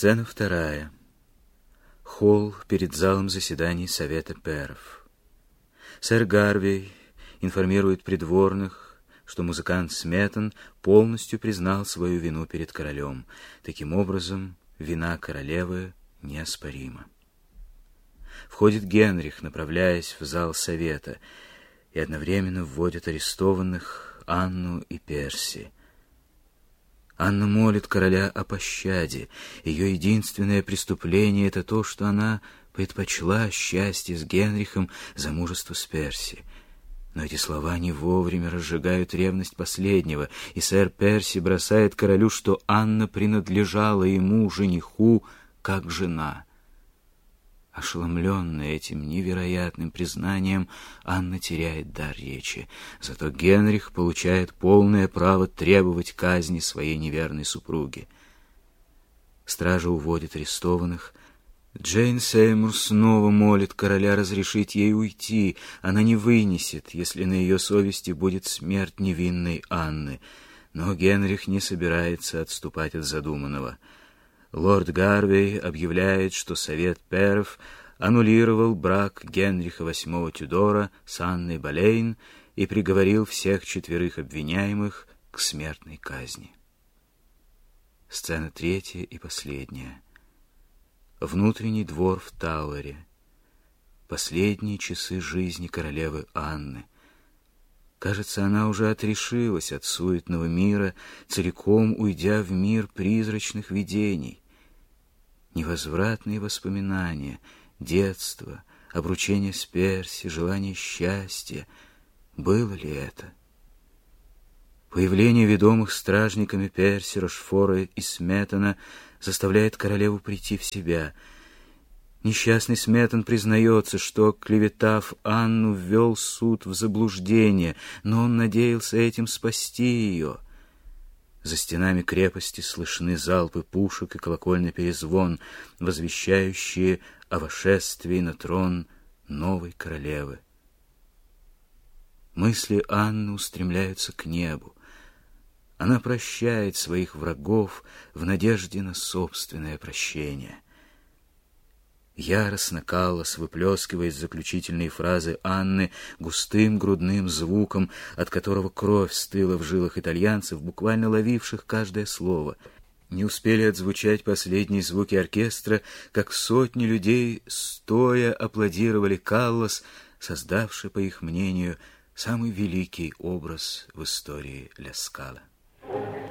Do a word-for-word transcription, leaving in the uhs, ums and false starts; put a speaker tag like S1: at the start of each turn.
S1: Сцена вторая. Холл перед залом заседаний Совета пэров. Сэр Гарвей информирует придворных, что музыкант Сметон полностью признал свою вину перед королем. Таким образом, вина королевы неоспорима. Входит Генрих, направляясь в зал Совета, и одновременно вводит арестованных Анну и Перси. Анна молит короля о пощаде. Ее единственное преступление — это то, что она предпочла счастье с Генрихом замужеству с Перси. Но эти слова не вовремя разжигают ревность последнего, и сэр Перси бросает королю, что Анна принадлежала ему, жениху, как жена. Ошеломленная этим невероятным признанием, Анна теряет дар речи. Зато Генрих получает полное право требовать казни своей неверной супруги. Стража уводит арестованных. Джейн Сеймур снова молит короля разрешить ей уйти. Она не вынесет, если на ее совести будет смерть невинной Анны. Но Генрих не собирается отступать от задуманного. Лорд Гарвей объявляет, что Совет пэров аннулировал брак Генриха восьмого Тюдора с Анной Болейн и приговорил всех четверых обвиняемых к смертной казни. Сцена третья и последняя. Внутренний двор в Тауэре. Последние часы жизни королевы Анны. Кажется, она уже отрешилась от суетного мира, целиком уйдя в мир призрачных видений. Невозвратные воспоминания, детство, обручение с Перси, желание счастья. Было ли это? Появление ведомых стражниками Перси, Рошфора и Сметона заставляет королеву прийти в себя. Несчастный Сметон признается, что, клеветав Анну, ввел суд в заблуждение, но он надеялся этим спасти ее. За стенами крепости слышны залпы пушек и колокольный перезвон, возвещающие о вошествии на трон новой королевы. Мысли Анны устремляются к небу. Она прощает своих врагов в надежде на собственное прощение. Яростно Каллас выплескивает заключительные фразы Анны густым грудным звуком, от которого кровь стыла в жилах итальянцев, буквально ловивших каждое слово. Не успели отзвучать последние звуки оркестра, как сотни людей стоя аплодировали Каллас, создавший, по их мнению, самый великий образ в истории Ля Скала.